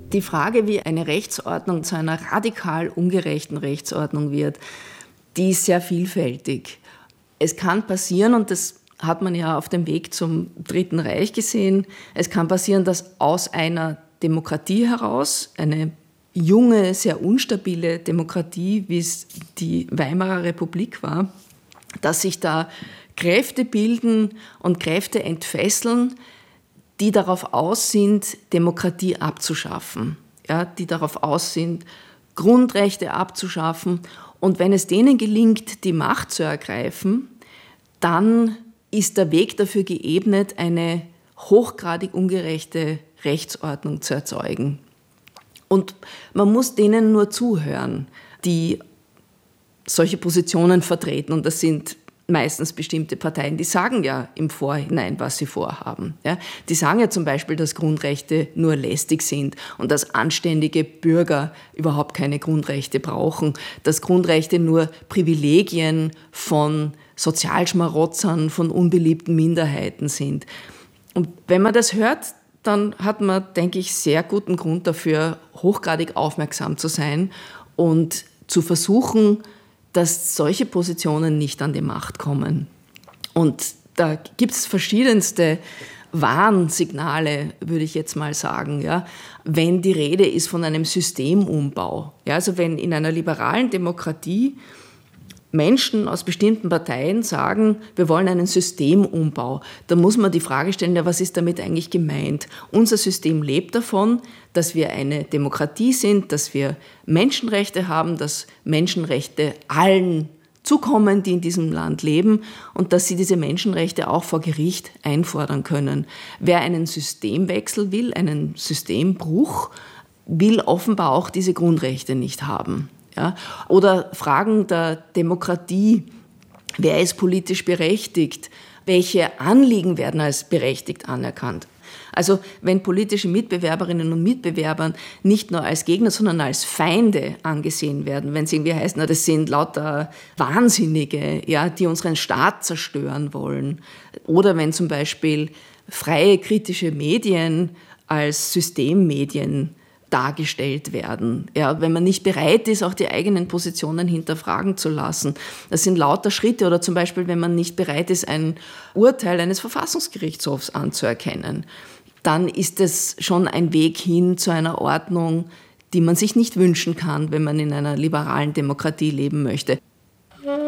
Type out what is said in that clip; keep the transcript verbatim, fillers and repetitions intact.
Die Frage, wie eine Rechtsordnung zu einer radikal ungerechten Rechtsordnung wird, die ist sehr vielfältig. Es kann passieren, und das hat man ja auf dem Weg zum Dritten Reich gesehen, es kann passieren, dass aus einer Demokratie heraus, eine junge, sehr unstabile Demokratie, wie es die Weimarer Republik war, dass sich da Kräfte bilden und Kräfte entfesseln, die darauf aus sind, Demokratie abzuschaffen, ja, die darauf aus sind, Grundrechte abzuschaffen. Und wenn es denen gelingt, die Macht zu ergreifen, dann ist der Weg dafür geebnet, eine hochgradig ungerechte Rechtsordnung zu erzeugen. Und man muss denen nur zuhören, die solche Positionen vertreten. Und das sind meistens bestimmte Parteien, die sagen ja im Vorhinein, was sie vorhaben. Ja, die sagen ja zum Beispiel, dass Grundrechte nur lästig sind und dass anständige Bürger überhaupt keine Grundrechte brauchen, dass Grundrechte nur Privilegien von Sozialschmarotzern, von unbeliebten Minderheiten sind. Und wenn man das hört, dann hat man, denke ich, sehr guten Grund dafür, hochgradig aufmerksam zu sein und zu versuchen, dass solche Positionen nicht an die Macht kommen. Und da gibt es verschiedenste Warnsignale, würde ich jetzt mal sagen, ja, wenn die Rede ist von einem Systemumbau. Ja, also wenn in einer liberalen Demokratie Menschen aus bestimmten Parteien sagen, wir wollen einen Systemumbau, dann muss man die Frage stellen, ja, was ist damit eigentlich gemeint? Unser System lebt davon, dass wir eine Demokratie sind, dass wir Menschenrechte haben, dass Menschenrechte allen zukommen, die in diesem Land leben und dass sie diese Menschenrechte auch vor Gericht einfordern können. Wer einen Systemwechsel will, einen Systembruch, will offenbar auch diese Grundrechte nicht haben. Ja, oder Fragen der Demokratie, wer ist politisch berechtigt, welche Anliegen werden als berechtigt anerkannt. Also wenn politische Mitbewerberinnen und Mitbewerber nicht nur als Gegner, sondern als Feinde angesehen werden, wenn es irgendwie heißt, na, das sind lauter Wahnsinnige, ja, die unseren Staat zerstören wollen, oder wenn zum Beispiel freie kritische Medien als Systemmedien dargestellt werden. Ja, wenn man nicht bereit ist, auch die eigenen Positionen hinterfragen zu lassen. Das sind lauter Schritte. Oder zum Beispiel, wenn man nicht bereit ist, ein Urteil eines Verfassungsgerichtshofs anzuerkennen, dann ist es schon ein Weg hin zu einer Ordnung, die man sich nicht wünschen kann, wenn man in einer liberalen Demokratie leben möchte.